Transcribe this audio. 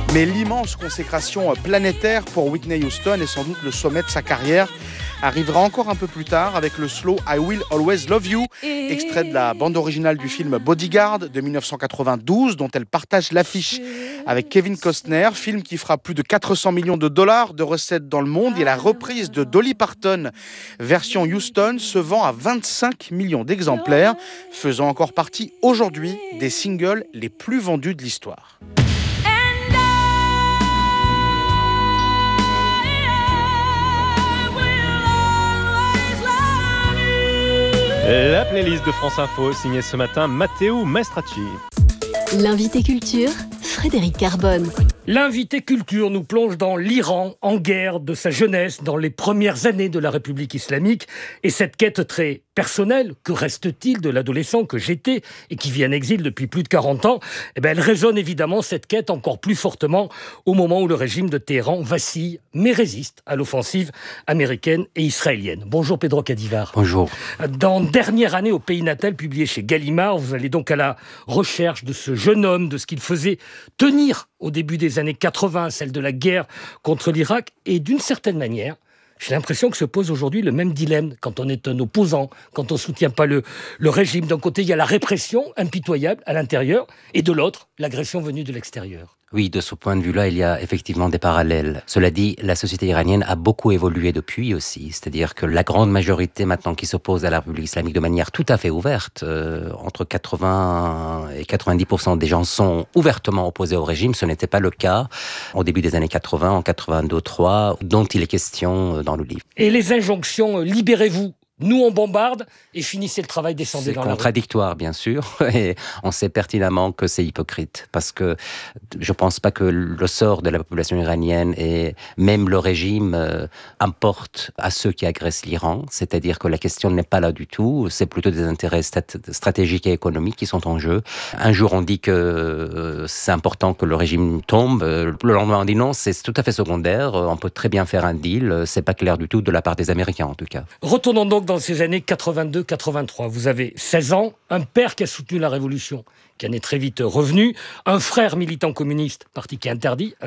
Mais l'immense consécration planétaire pour Whitney Houston et sans doute le sommet de sa carrière arrivera encore un peu plus tard avec le slow I Will Always Love You, extrait de la bande originale du film Bodyguard de 1992 dont elle partage l'affiche avec Kevin Costner, film qui fera plus de 400 millions de dollars de recettes dans le monde, et la reprise de Dolly Parton version Houston se vend à 25 millions d'exemplaires, faisant encore partie aujourd'hui des singles les plus vendus de l'histoire. La playlist de France Info, signée ce matin Matteo Maestracci. L'invité culture, Frédéric Carbone. L'invité culture nous plonge dans l'Iran, en guerre de sa jeunesse, dans les premières années de la République islamique. Et cette quête très personnelle, que reste-t-il de l'adolescent que j'étais et qui vit en exil depuis plus de 40 ans, elle résonne évidemment, cette quête, encore plus fortement au moment où le régime de Téhéran vacille, mais résiste à l'offensive américaine et israélienne. Bonjour Pedro Cadivar. Bonjour. Dans Dernière année au pays natal, publié chez Gallimard, vous allez donc à la recherche de ce jeune homme, de ce qu'il faisait tenir au début des années 80, celle de la guerre contre l'Irak, et d'une certaine manière, j'ai l'impression que se pose aujourd'hui le même dilemme quand on est un opposant, quand on ne soutient pas le régime. D'un côté, il y a la répression impitoyable à l'intérieur, et de l'autre, l'agression venue de l'extérieur. Oui, de ce point de vue-là, il y a effectivement des parallèles. Cela dit, la société iranienne a beaucoup évolué depuis aussi. C'est-à-dire que la grande majorité maintenant qui s'oppose à la République islamique de manière tout à fait ouverte, entre 80 et 90% des gens sont ouvertement opposés au régime. Ce n'était pas le cas au début des années 80, en 82-3, dont il est question dans le livre. Et les injonctions « libérez-vous ». Nous, on bombarde et finissez le travail, descendez dans la rue. C'est contradictoire, bien sûr, et on sait pertinemment que c'est hypocrite, parce que je pense pas que le sort de la population iranienne et même le régime importe à ceux qui agressent l'Iran, c'est-à-dire que la question n'est pas là du tout, c'est plutôt des intérêts stratégiques et économiques qui sont en jeu. Un jour, on dit que c'est important que le régime tombe, le lendemain, on dit non, c'est tout à fait secondaire, on peut très bien faire un deal, c'est pas clair du tout de la part des Américains, en tout cas. Retournons donc dans ces années 82-83. Vous avez 16 ans, un père qui a soutenu la Révolution, qui en est très vite revenu, un frère militant communiste, parti qui est interdit,